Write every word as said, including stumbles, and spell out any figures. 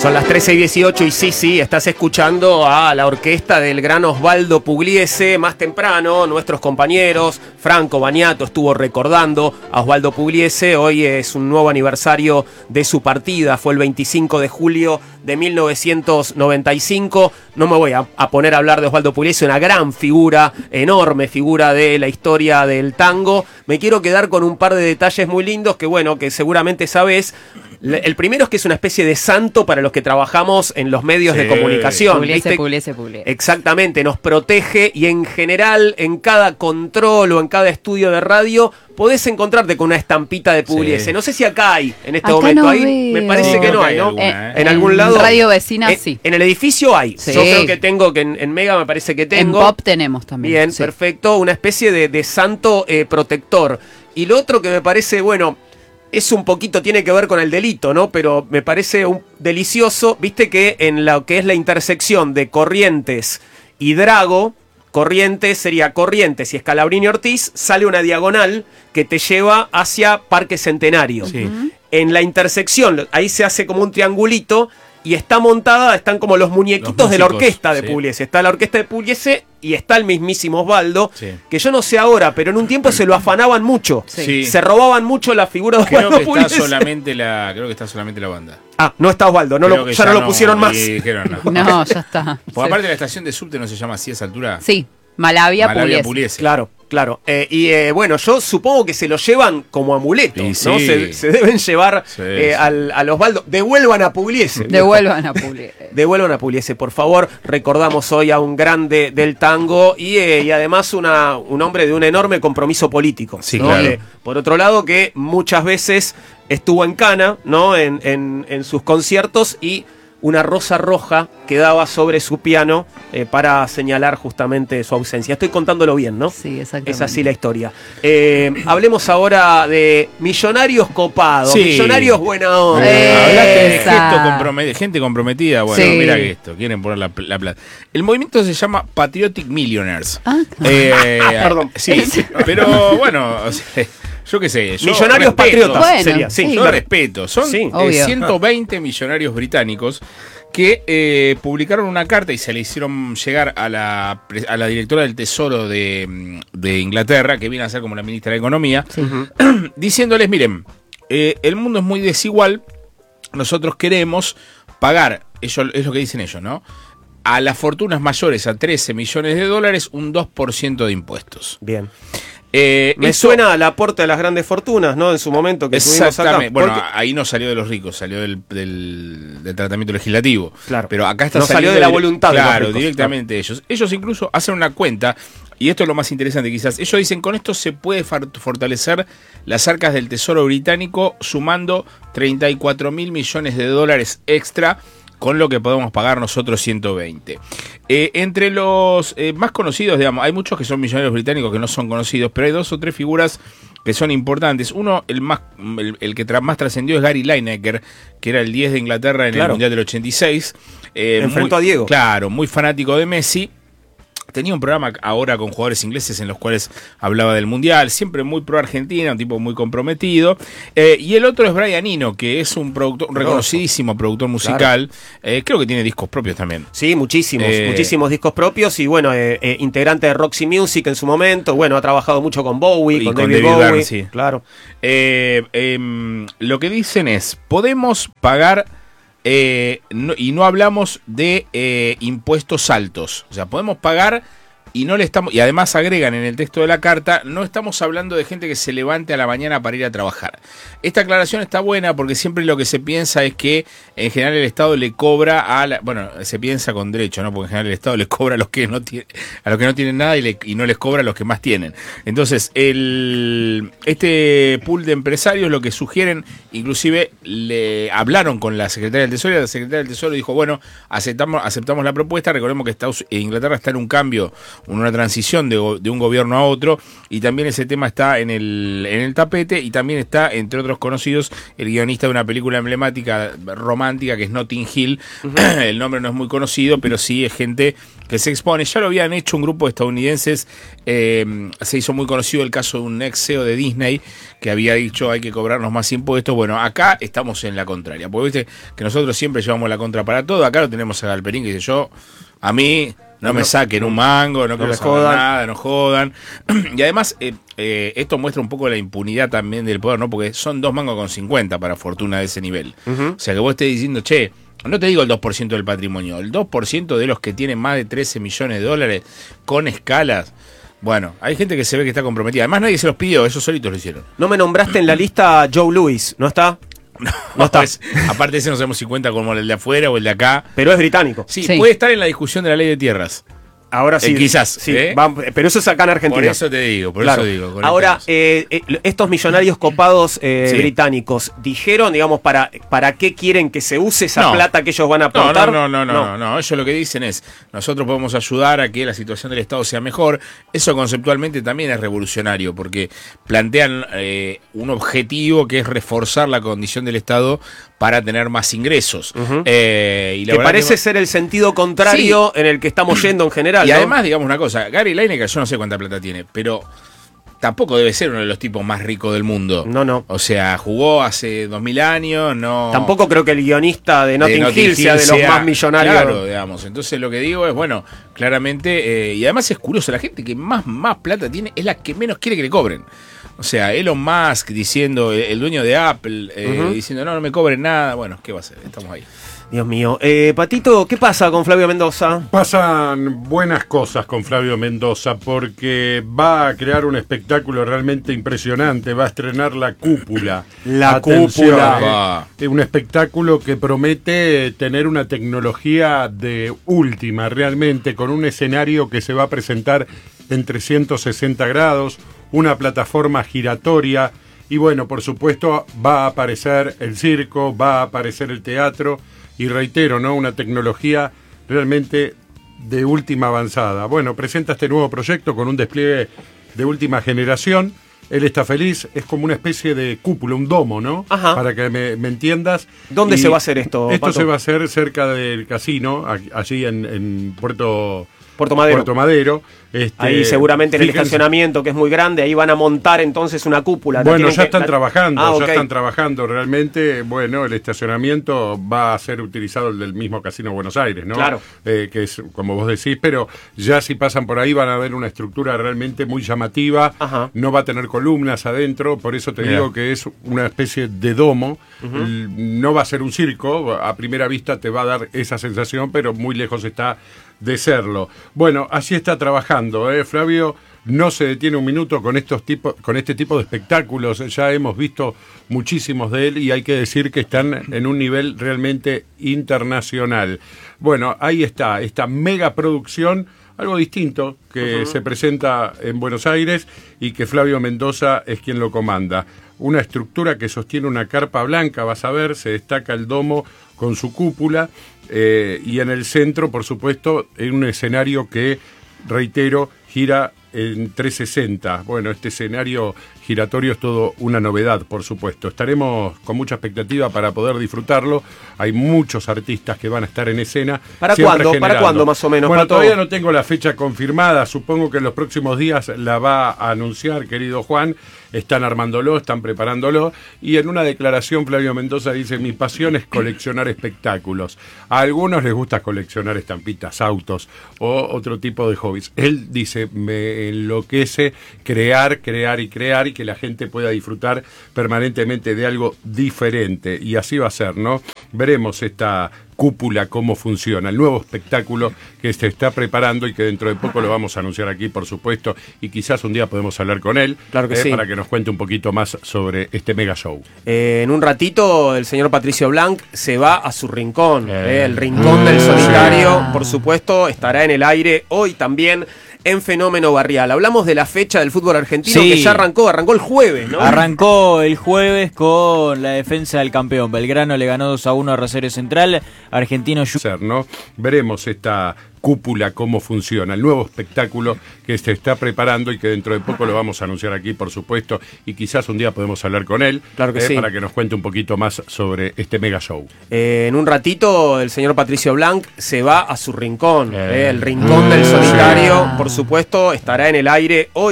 Son las trece y dieciocho y sí, sí, estás escuchando a la orquesta del gran Osvaldo Pugliese. Más temprano, nuestros compañeros, Franco Bagnato estuvo recordando a Osvaldo Pugliese. Hoy es un nuevo aniversario de su partida, fue el veinticinco de julio de mil novecientos noventa y cinco. No me voy a, a poner a hablar de Osvaldo Pugliese, una gran figura, enorme figura de la historia del tango. Me quiero quedar con un par de detalles muy lindos que, bueno, que seguramente sabés. El primero es que es una especie de santo para los que trabajamos en los medios sí, de comunicación. Pugliese, Pugliese, Pugliese. Exactamente, nos protege y en general, en cada control o en cada estudio de radio, podés encontrarte con una estampita de Pugliese. Sí. No sé si acá hay, en este acá momento no hay, veo. me parece sí, que no hay, ¿no? Alguna, ¿eh? En algún lado. Radio Vecina en, sí. En el edificio hay. Sí. Yo creo que tengo, que en, en Mega me parece que tengo. En Pop tenemos también. Bien, sí. perfecto. Una especie de, de santo eh, protector. Y lo otro que me parece, bueno, es un poquito, tiene que ver con el delito, ¿no? Pero me parece un delicioso, viste que en lo que es la intersección de Corrientes y Drago, Corrientes sería Corrientes y Scalabrini Ortiz, sale una diagonal que te lleva hacia Parque Centenario. Sí. Uh-huh. En la intersección, ahí se hace como un triangulito y está montada, están como los muñequitos los músicos, de la orquesta de sí. Pugliese. Está la orquesta de Pugliese y está el mismísimo Osvaldo, sí. que yo no sé ahora, pero en un tiempo se lo afanaban mucho. Sí. Se robaban mucho la figura de Osvaldo creo que está solamente la Creo que está solamente la banda. Ah, no está Osvaldo, no lo, ya, ya no lo pusieron más. Dijeron, no. no, ya está. Porque aparte la estación de subte no se llama así a esa altura. Sí, Malavia, Malavia Pugliese. Pugliese. Claro. Claro, eh, y eh, bueno, yo supongo que se lo llevan como amuleto, sí, ¿no? Sí. Se, se deben llevar sí, eh, sí. Al, al Osvaldo. Devuelvan a Pugliese. Devuelvan a Pugliese. Devuelvan a Pugliese, por favor. Recordamos hoy a un grande del tango y, eh, y además una, un hombre de un enorme compromiso político. Sí, ¿no? claro. Eh, por otro lado, que muchas veces estuvo en Cana, ¿no? En, en, en sus conciertos y una rosa roja quedaba sobre su piano eh, para señalar justamente su ausencia. Estoy contándolo bien, ¿no? Sí, exactamente. Es así la historia. Eh, hablemos ahora de millonarios copados, sí. millonarios buena onda. Hablaste de gesto compromet- gente comprometida. Bueno, sí. mira que esto, quieren poner la, la plata. El movimiento se llama Patriotic Millionaires. Ah, eh, perdón. Sí, pero bueno, o sea, yo qué sé. Yo millonarios respeto, patriotas bueno, sería. Sí, yo claro. respeto. Son sí, eh, ciento veinte millonarios británicos que eh, publicaron una carta y se le hicieron llegar a la, a la directora del Tesoro de, de Inglaterra, que viene a ser como la ministra de Economía, sí. diciéndoles, miren, eh, el mundo es muy desigual, nosotros queremos pagar, ellos, es lo que dicen ellos, ¿no? A las fortunas mayores a trece millones de dólares, un dos por ciento de impuestos. Bien. Eh, Me eso, suena al aporte de las grandes fortunas, ¿no? En su momento que tuvimos acá. Bueno, porque ahí no salió de los ricos, salió del, del, del tratamiento legislativo. Claro. Pero acá está no salió de la voluntad claro, de los ricos. Directamente claro. ellos. Ellos incluso hacen una cuenta, y esto es lo más interesante quizás. Ellos dicen, con esto se puede fortalecer las arcas del Tesoro británico sumando treinta y cuatro mil millones de dólares extra, con lo que podemos pagar nosotros ciento veinte. Eh, entre los eh, más conocidos, digamos, hay muchos que son millonarios británicos que no son conocidos, pero hay dos o tres figuras que son importantes. Uno, el más el, el que tra- más trascendió es Gary Lineker, que era el diez de Inglaterra en claro. el Mundial del ochenta y seis. Eh, Enfrentó muy, a Diego. Claro, muy fanático de Messi. Tenía un programa ahora con jugadores ingleses en los cuales hablaba del Mundial, siempre muy pro Argentina, un tipo muy comprometido. Eh, y el otro es Brian Eno, que es un productor, un reconocidísimo productor musical. Claro. Eh, creo que tiene discos propios también. Sí, muchísimos, eh, muchísimos discos propios. Y bueno, eh, eh, integrante de Roxy Music en su momento. Bueno, ha trabajado mucho con Bowie, y con, con David, David Bowie. Byrne, sí. Claro. Eh, eh, lo que dicen es, podemos pagar... Eh, no, y no hablamos de eh, impuestos altos, o sea, podemos pagar y no le estamos, y además agregan en el texto de la carta, no estamos hablando de gente que se levante a la mañana para ir a trabajar. Esta aclaración está buena porque siempre lo que se piensa es que en general el Estado le cobra a la, bueno, se piensa con derecho, ¿no? Porque en general el Estado le cobra a los que no tienen, a los que no tienen nada y, le, y no les cobra a los que más tienen. Entonces, el este pool de empresarios lo que sugieren, inclusive le hablaron con la secretaria del Tesoro y la secretaria del Tesoro dijo, bueno, aceptamos, aceptamos la propuesta, recordemos que Estados, Inglaterra está en un cambio una transición de, de un gobierno a otro, y también ese tema está en el, en el tapete, y también está, entre otros conocidos, el guionista de una película emblemática romántica que es Notting Hill. Uh-huh. El nombre no es muy conocido, pero sí es gente que se expone. Ya lo habían hecho un grupo de estadounidenses, eh, se hizo muy conocido el caso de un ex C E O de Disney que había dicho hay que cobrarnos más impuestos. Bueno, acá estamos en la contraria, porque viste que nosotros siempre llevamos la contra para todo. Acá lo tenemos a Galperín que dice yo, a mí no, no me saquen un mango, no, no quiero saber nada, no jodan. Y además eh, eh, esto muestra un poco la impunidad también del poder, ¿no? Porque son dos mangos con cincuenta para fortuna de ese nivel. Uh-huh. O sea que vos estés diciendo, che, no te digo el dos por ciento del patrimonio, el dos por ciento de los que tienen más de trece millones de dólares con escalas. Bueno, hay gente que se ve que está comprometida. Además nadie se los pidió, ellos solitos lo hicieron. No me nombraste en la lista Joe Louis, ¿no está? No, no está. Es, aparte de ese no sabemos si cuenta como el de afuera o el de acá. Pero es británico. Sí, sí, puede estar en la discusión de la ley de tierras. Ahora sí. Eh, quizás. Sí, ¿eh? va, pero eso es acá en Argentina. Por eso te digo, por claro. eso digo. Ahora, eh, eh, estos millonarios copados eh, sí. británicos, ¿dijeron, digamos, para, para qué quieren que se use esa no. plata que ellos van a aportar? No, no, no, no, no, no, no. Ellos lo que dicen es, nosotros podemos ayudar a que la situación del Estado sea mejor. Eso conceptualmente también es revolucionario, porque plantean eh, un objetivo que es reforzar la condición del Estado para tener más ingresos. Uh-huh. eh, y la que parece que... ser el sentido contrario sí. en el que estamos yendo en general. Y ¿no? además, digamos una cosa, Gary Lineker, yo no sé cuánta plata tiene, pero tampoco debe ser uno de los tipos más ricos del mundo. No, no. O sea, jugó hace dos mil años, no... Tampoco creo que el guionista de Notting, de Notting Hill, Hill sea de los sea, más millonarios. Claro, digamos. Entonces lo que digo es, bueno, claramente, eh, y además es curioso, la gente que más, más plata tiene es la que menos quiere que le cobren. O sea, Elon Musk diciendo, el dueño de Apple, eh, uh-huh. diciendo, no, no me cobren nada. Bueno, ¿qué va a hacer? Estamos ahí. Dios mío. Eh, Patito, ¿qué pasa con Flavio Mendoza? Pasan buenas cosas con Flavio Mendoza porque va a crear un espectáculo realmente impresionante. Va a estrenar La Cúpula. La Atención, Cúpula. Eh, un espectáculo que promete tener una tecnología de última, realmente, con un escenario que se va a presentar en trescientos sesenta grados, una plataforma giratoria y bueno, por supuesto va a aparecer el circo, va a aparecer el teatro y reitero, ¿no? Una tecnología realmente de última avanzada. Bueno, presenta este nuevo proyecto con un despliegue de última generación. Él está feliz, es como una especie de cúpula, un domo, ¿no? Ajá. Para que me, me entiendas. ¿Dónde y se va a hacer esto, Esto Pato? se va a hacer cerca del casino, allí en, en Puerto... Puerto Madero. Puerto Madero. Este, ahí seguramente en el fíjense, estacionamiento, que es muy grande, ahí van a montar entonces una cúpula. Bueno, ya que, están la... trabajando, ah, ya okay. están trabajando realmente. Bueno, el estacionamiento va a ser utilizado el del mismo Casino Buenos Aires, ¿no? Claro. Eh, que es como vos decís, pero ya si pasan por ahí van a ver una estructura realmente muy llamativa. Ajá. No va a tener columnas adentro, por eso te Mira. digo que es una especie de domo. Uh-huh. No va a ser un circo, a primera vista te va a dar esa sensación, pero muy lejos está de serlo. Bueno, así está trabajando, ¿eh? Flavio no se detiene un minuto con estos tipos, con este tipo de espectáculos. Ya hemos visto muchísimos de él y hay que decir que están en un nivel realmente internacional. Bueno, ahí está, esta mega producción, algo distinto que uh-huh. se presenta en Buenos Aires y que Flavio Mendoza es quien lo comanda. Una estructura que sostiene una carpa blanca, vas a ver, se destaca el domo con su cúpula. Eh, y en el centro, por supuesto, en un escenario que, reitero, gira en trescientos sesenta. Bueno, este escenario giratorio es todo una novedad, por supuesto. Estaremos con mucha expectativa para poder disfrutarlo. Hay muchos artistas que van a estar en escena. ¿Para cuándo? ¿Para cuándo más o menos? Bueno, Pato? todavía no tengo la fecha confirmada. Supongo que en los próximos días la va a anunciar, querido Juan. Están armándolo, están preparándolo. Y en una declaración Flavio Mendoza dice: mi pasión es coleccionar espectáculos. A algunos les gusta coleccionar estampitas, autos o otro tipo de hobbies. Él dice: me enloquece crear, crear y crear y que la gente pueda disfrutar permanentemente de algo diferente. Y así va a ser, ¿no? Veremos esta cúpula, cómo funciona, el nuevo espectáculo que se está preparando y que dentro de poco lo vamos a anunciar aquí, por supuesto, y quizás un día podemos hablar con él, claro que eh, sí. para que nos cuente un poquito más sobre este mega show. Eh, en un ratito el señor Patricio Blanc se va a su rincón, eh. eh, el rincón del solitario, por supuesto, estará en el aire hoy también en Fenómeno Barrial. Hablamos de la fecha del fútbol argentino, sí, que ya arrancó, arrancó el jueves, ¿no? Arrancó el jueves con la defensa del campeón. Belgrano le ganó dos a uno a Rosario Central, Argentino ¿no? Veremos esta cúpula cómo funciona, el nuevo espectáculo que se está preparando y que dentro de poco lo vamos a anunciar aquí, por supuesto, y quizás un día podemos hablar con él Claro que eh, sí. para que nos cuente un poquito más sobre este mega show. Eh, en un ratito el señor Patricio Blanc se va a su rincón, Eh. eh, el rincón del solitario, por supuesto, estará en el aire hoy.